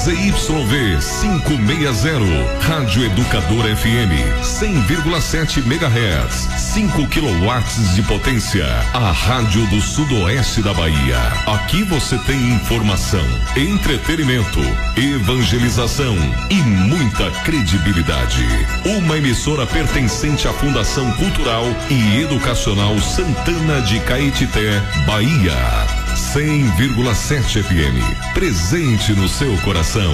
ZYV 560, Rádio Educador FM, 100,7 MHz, 5 kW de potência, a rádio do sudoeste da Bahia. Aqui você tem informação, entretenimento, evangelização e muita credibilidade. Uma emissora pertencente à Fundação Cultural e Educacional Santana de Caetité, Bahia. 100,7 FM, presente no seu coração.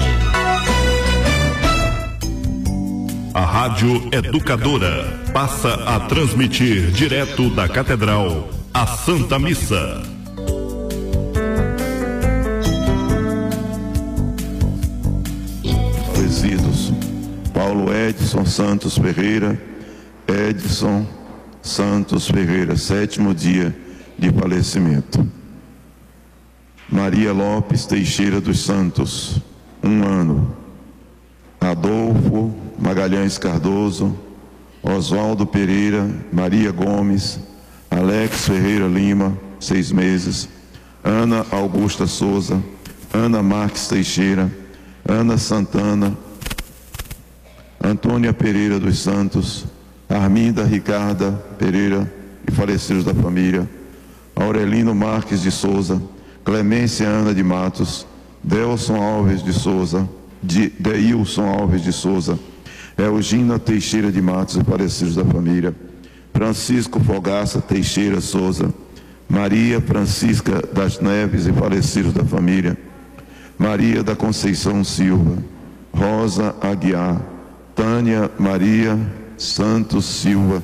A Rádio Educadora passa a transmitir direto da Catedral a Santa Missa. Falecidos: Paulo Edson Santos Ferreira, Edson Santos Ferreira, 7º dia de falecimento. Maria Lopes Teixeira dos Santos, 1 ano. Adolfo Magalhães Cardoso, Oswaldo Pereira, Maria Gomes, Alex Ferreira Lima, 6 meses. Ana Augusta Souza, Ana Marques Teixeira, Ana Santana, Antônia Pereira dos Santos, Arminda Ricarda Pereira e falecidos da família, Aurelino Marques de Souza, Clemência Ana de Matos, Delson Alves de Souza, Deilson Alves de Souza, Eugina Teixeira de Matos e falecidos da família, Francisco Fogaça Teixeira Souza, Maria Francisca das Neves e falecidos da família, Maria da Conceição Silva, Rosa Aguiar, Tânia Maria Santos Silva,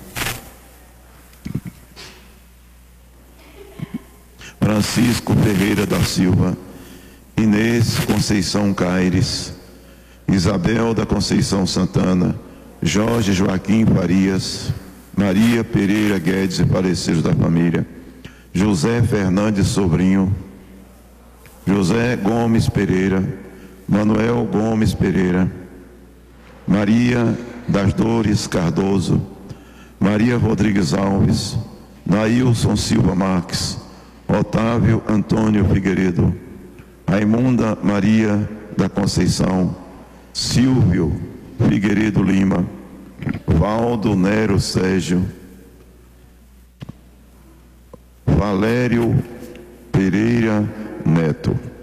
Francisco Ferreira da Silva, Inês Conceição Caires, Isabel da Conceição Santana, Jorge Joaquim Farias, Maria Pereira Guedes e falecidos da família, José Fernandes Sobrinho, José Gomes Pereira, Manuel Gomes Pereira, Maria das Dores Cardoso, Maria Rodrigues Alves, Nailson Silva Marques, Otávio Antônio Figueiredo, Raimunda Maria da Conceição, Silvio Figueiredo Lima, Valdo Nero Sérgio, Valério Pereira Neto.